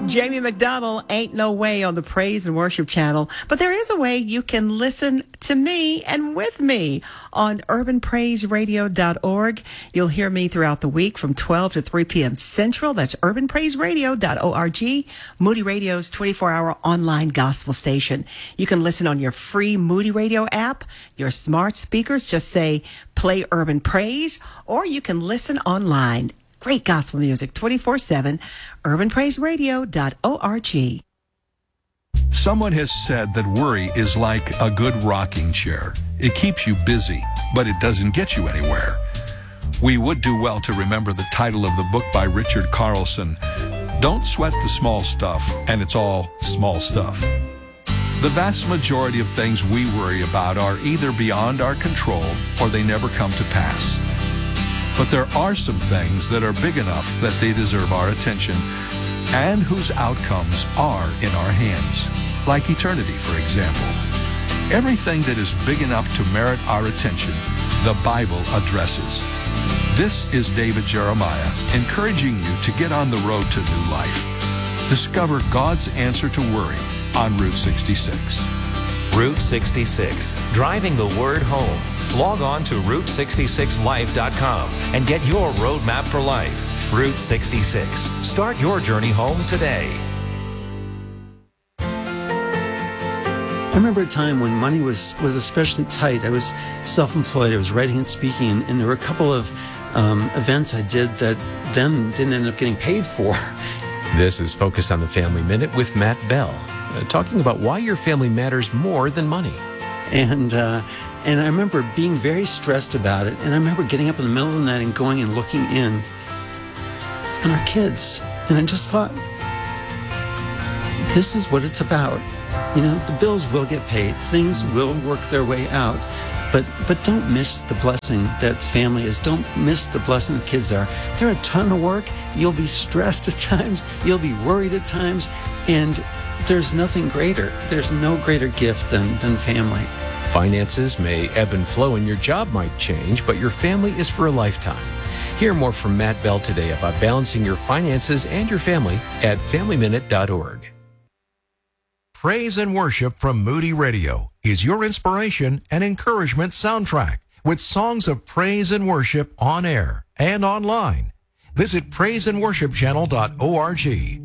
Jamie McDonald, Ain't No Way on the Praise and Worship channel. But there is a way you can listen to me and with me on urbanpraiseradio.org. You'll hear me throughout the week from 12 to 3 p.m. Central. That's urbanpraiseradio.org. Moody Radio's 24-hour online gospel station. You can listen on your free Moody Radio app, your smart speakers. Just say, play Urban Praise, or you can listen online. Great gospel music 24/7, urbanpraiseradio.org. Someone has said that worry is like a good rocking chair. It keeps you busy, but it doesn't get you anywhere. We would do well to remember the title of the book by Richard Carlson, Don't Sweat the Small Stuff, and it's all small stuff. The vast majority of things we worry about are either beyond our control or they never come to pass. But there are some things that are big enough that they deserve our attention and whose outcomes are in our hands, like eternity, for example. Everything that is big enough to merit our attention, the Bible addresses. This is David Jeremiah, encouraging you to get on the road to new life. Discover God's answer to worry on Route 66. Route 66, driving the word home. Log on to Route66Life.com and get your roadmap for life. Route 66. Start your journey home today. I remember a time when money was especially tight. I was self-employed. I was writing and speaking, and there were a couple of events I did that then didn't end up getting paid for. This is Focus on the Family Minute with Matt Bell, talking about why your family matters more than money. And I remember being very stressed about it. And I remember getting up in the middle of the night and going and looking in on our kids. And I just thought, this is what it's about. You know, the bills will get paid. Things will work their way out. But don't miss the blessing that family is. Don't miss the blessing the kids are. They're a ton of work. You'll be stressed at times. You'll be worried at times. And there's nothing greater. There's no greater gift than family. Finances may ebb and flow and your job might change, but your family is for a lifetime. Hear more from Matt Bell today about balancing your finances and your family at FamilyMinute.org. Praise and worship from Moody Radio is your inspiration and encouragement soundtrack with songs of praise and worship on air and online. Visit praiseandworshipchannel.org.